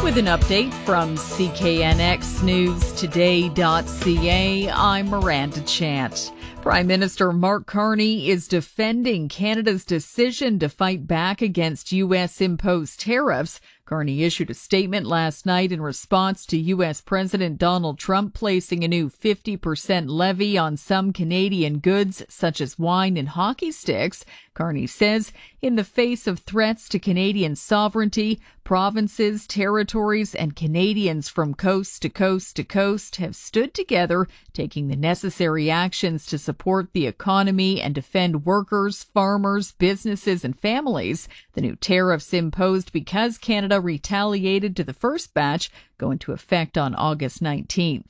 With an update from CKNXNewsToday.ca, I'm Miranda Chant. Prime Minister Mark Carney is defending Canada's decision to fight back against U.S. imposed tariffs. Carney issued a statement last night in response to U.S. President Donald Trump placing a new 50% levy on some Canadian goods, such as wine and hockey sticks. Carney says, in the face of threats to Canadian sovereignty, provinces, territories, and Canadians from coast to coast to coast have stood together, taking the necessary actions to support the economy and defend workers, farmers, businesses, and families. The new tariffs imposed because Canada retaliated to the first batch go into effect on August 19th.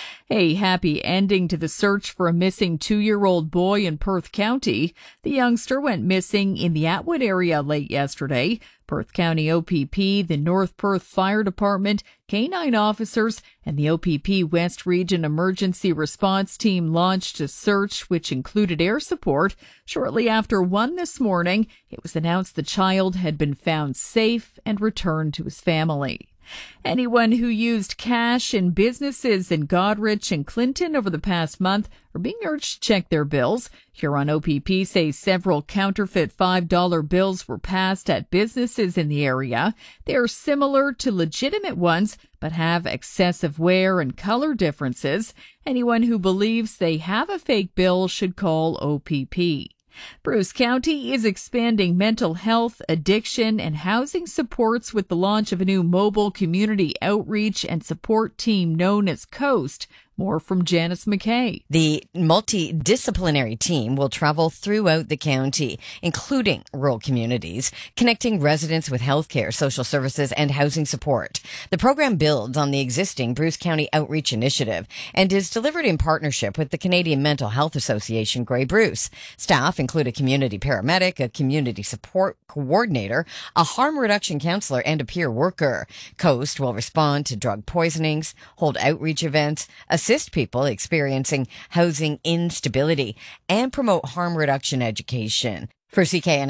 A happy ending to the search for a missing 2-year-old boy in Perth County. The youngster went missing in the Atwood area late yesterday. Perth County OPP, the North Perth Fire Department, K-9 officers, and the OPP West Region Emergency Response Team launched a search which included air support. Shortly after 1 this morning, it was announced the child had been found safe and returned to his family. Anyone who used cash in businesses in Goderich and Clinton over the past month are being urged to check their bills. Huron OPP say several counterfeit $5 bills were passed at businesses in the area. They are similar to legitimate ones, but have excessive wear and color differences. Anyone who believes they have a fake bill should call OPP. Bruce County is expanding mental health, addiction, and housing supports with the launch of a new mobile community outreach and support team known as COAST. More from Janice McKay. The multidisciplinary team will travel throughout the county, including rural communities, connecting residents with healthcare, social services, and housing support. The program builds on the existing Bruce County Outreach Initiative and is delivered in partnership with the Canadian Mental Health Association, Grey Bruce. Staff include a community paramedic, a community support coordinator, a harm reduction counselor, and a peer worker. COAST will respond to drug poisonings, hold outreach events, assist people experiencing housing instability, and promote harm reduction education. For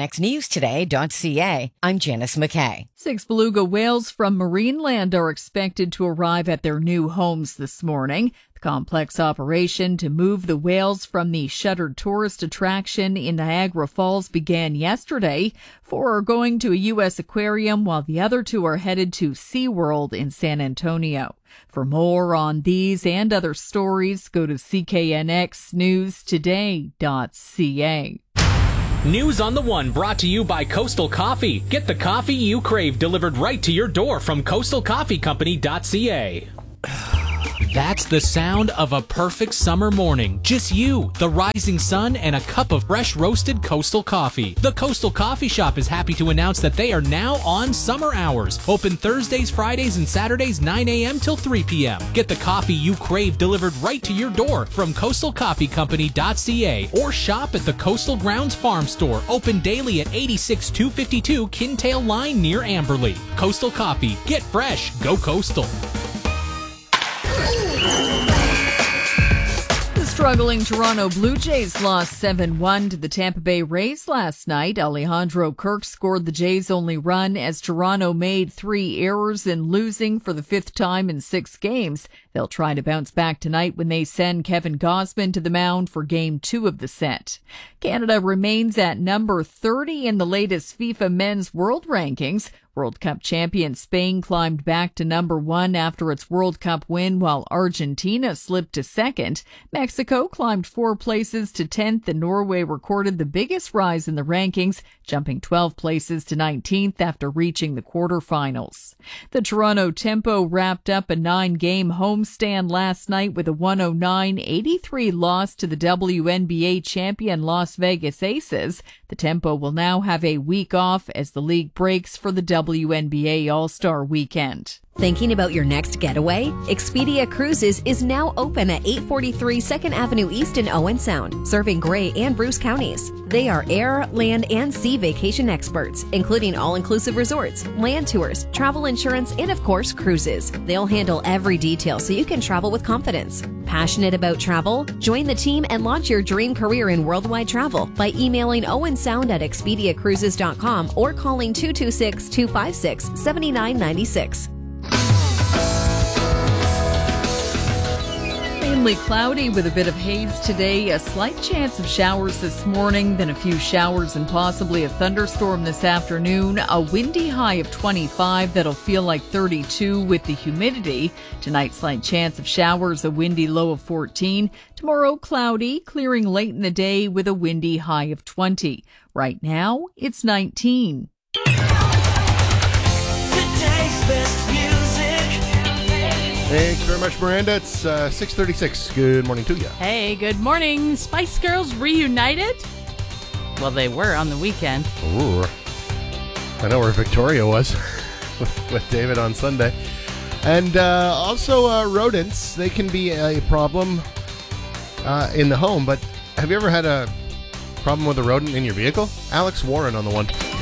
CKNXNewsToday.ca, I'm Janice McKay. 6 beluga whales from Marineland are expected to arrive at their new homes this morning. The complex operation to move the whales from the shuttered tourist attraction in Niagara Falls began yesterday. 4 are going to a U.S. aquarium, while the other 2 are headed to SeaWorld in San Antonio. For more on these and other stories, go to CKNXNewsToday.ca. News on the One brought to you by Coastal Coffee. Get the coffee you crave delivered right to your door from coastalcoffeecompany.ca. That's the sound of a perfect summer morning. Just you, the rising sun, and a cup of fresh roasted Coastal coffee. The Coastal Coffee Shop is happy to announce that they are now on summer hours. Open Thursdays, Fridays, and Saturdays 9 a.m. till 3 p.m. Get the coffee you crave delivered right to your door from coastalcoffeecompany.ca or shop at the Coastal Grounds Farm Store, open daily at 86252 Kintail Line near Amberley. Coastal Coffee. Get fresh. Go Coastal. The struggling Toronto Blue Jays lost 7-1 to the Tampa Bay Rays last night. Alejandro Kirk scored the Jays' only run as Toronto made 3 errors in losing for the 5th time in 6 games. They'll try to bounce back tonight when they send Kevin Gausman to the mound for Game 2 of the set. Canada remains at number 30 in the latest FIFA Men's World Rankings. World Cup champion Spain climbed back to number 1 after its World Cup win, while Argentina slipped to 2nd. Mexico climbed 4 places to 10th, and Norway recorded the biggest rise in the rankings, jumping 12 places to 19th after reaching the quarterfinals. The Toronto Tempo wrapped up a 9-game homestand last night with a 109-83 loss to the WNBA champion Las Vegas Aces. The Tempo will now have a week off as the league breaks for the WNBA All-Star Weekend. Thinking about your next getaway? Expedia Cruises is now open at 843 2nd Avenue East in Owen Sound, serving Grey and Bruce counties. They are air, land, and sea vacation experts, including all-inclusive resorts, land tours, travel insurance, and of course, cruises. They'll handle every detail so you can travel with confidence. Passionate about travel? Join the team and launch your dream career in worldwide travel by emailing owensound@expediacruises.com or calling 226-256-7996. Mainly cloudy with a bit of haze today. A slight chance of showers this morning, then a few showers and possibly a thunderstorm this afternoon. A windy high of 25 that'll feel like 32 with the humidity. Tonight, slight chance of showers, a windy low of 14. Tomorrow, cloudy, clearing late in the day with a windy high of 20. Right now, it's 19. Thanks very much, Miranda. It's 6:36. Good morning to you. Hey, good morning. Spice Girls reunited? Well, they were on the weekend. Ooh. I know where Victoria was with David on Sunday. And also rodents. They can be a problem in the home. But have you ever had a problem with a rodent in your vehicle? Alex Warren on the one.